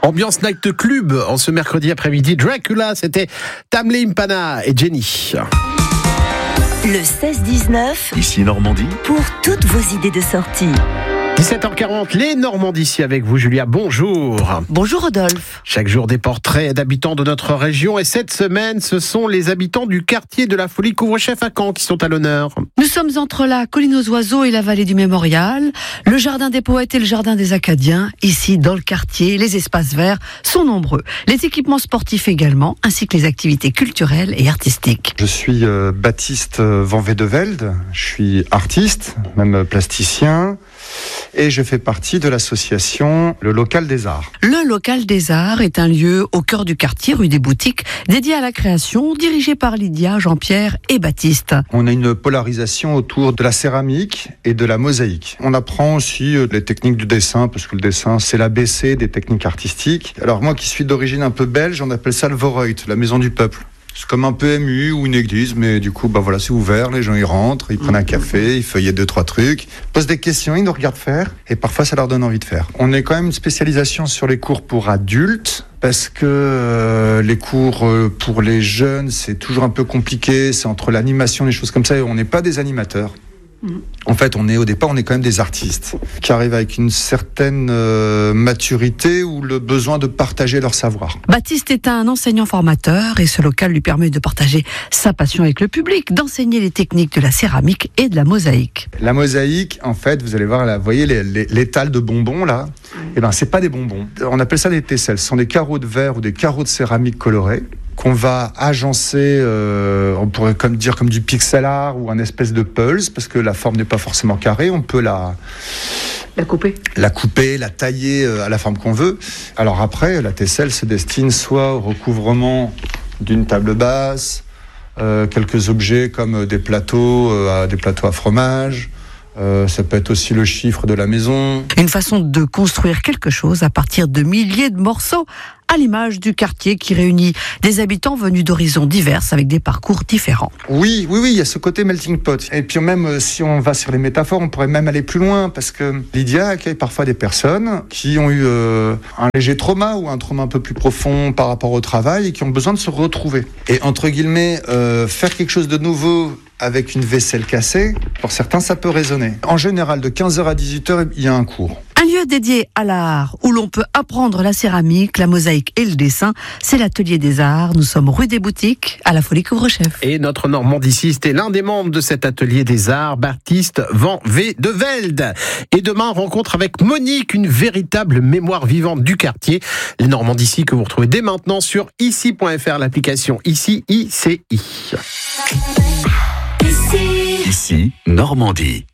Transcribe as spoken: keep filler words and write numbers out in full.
Ambiance Night Club en ce mercredi après-midi. Dracula, c'était Tamle Impana et Jenny. Le seize dix-neuf. Ici Normandie. Pour toutes vos idées de sortie. dix-sept heures quarante, les Normandies ici avec vous, Julia. Bonjour. Bonjour Rodolphe. Chaque jour des portraits d'habitants de notre région et cette semaine, ce sont les habitants du quartier de la Folie Couvre-Chef à Caen qui sont à l'honneur. Nous sommes entre la colline aux oiseaux et la vallée du Mémorial, le jardin des poètes et le jardin des Acadiens. Ici, dans le quartier, les espaces verts sont nombreux. Les équipements sportifs également, ainsi que les activités culturelles et artistiques. Je suis euh, Baptiste Van Vedevelde, je suis artiste, même plasticien. Et je fais partie de l'association Le Local des Arts. Le Local des Arts est un lieu au cœur du quartier, rue des Boutiques, dédié à la création, dirigé par Lydia, Jean-Pierre et Baptiste. On a une polarisation autour de la céramique et de la mosaïque. On apprend aussi les techniques du dessin, parce que le dessin, c'est l'A B C des techniques artistiques. Alors moi qui suis d'origine un peu belge, on appelle ça le Vooruit, la maison du peuple. C'est comme un peu M U ou une église, mais du coup, bah voilà, c'est ouvert, les gens y rentrent, ils prennent un café, ils feuillettent deux, trois trucs, posent des questions, ils nous regardent faire, et parfois ça leur donne envie de faire. On est quand même une spécialisation sur les cours pour adultes, parce que euh, les cours euh, pour les jeunes, c'est toujours un peu compliqué, c'est entre l'animation, les choses comme ça, et on n'est pas des animateurs. En fait, on est au départ, on est quand même des artistes qui arrivent avec une certaine euh, maturité ou le besoin de partager leur savoir. Baptiste est un enseignant formateur et ce local lui permet de partager sa passion avec le public, d'enseigner les techniques de la céramique et de la mosaïque. La mosaïque, en fait, vous allez voir, là, vous voyez les, les, l'étal de bonbons là, eh ben c'est pas des bonbons. On appelle ça des tesselles. Ce sont des carreaux de verre ou des carreaux de céramique colorés qu'on va agencer, euh, on pourrait comme dire comme du pixel art ou un espèce de pulse, parce que la forme n'est pas forcément carrée, on peut la La couper. La couper, la tailler à la forme qu'on veut. Alors après, la tesselle se destine soit au recouvrement d'une table basse, euh, quelques objets comme des plateaux, euh, des plateaux à fromage. Euh, ça peut être aussi le chiffre de la maison. Une façon de construire quelque chose à partir de milliers de morceaux, à l'image du quartier qui réunit des habitants venus d'horizons divers avec des parcours différents. Oui, oui, oui, il y a ce côté melting pot. Et puis même si on va sur les métaphores, on pourrait même aller plus loin parce que Lydia accueille parfois des personnes qui ont eu euh, un léger trauma ou un trauma un peu plus profond par rapport au travail et qui ont besoin de se retrouver. Et entre guillemets, euh, faire quelque chose de nouveau avec une vaisselle cassée, pour certains, ça peut résonner. En général, de quinze heures à dix-huit heures, il y a un cours. Un lieu dédié à l'art, où l'on peut apprendre la céramique, la mosaïque et le dessin, c'est l'Atelier des Arts. Nous sommes rue des Boutiques, à la Folie Couvre-Chef. Et notre normandiciste est l'un des membres de cet Atelier des Arts, Baptiste Van Vedevelde. Et demain, rencontre avec Monique, une véritable mémoire vivante du quartier. Les Normandici que vous retrouvez dès maintenant sur ici point f r, l'application Ici, I C I. Ici Normandie.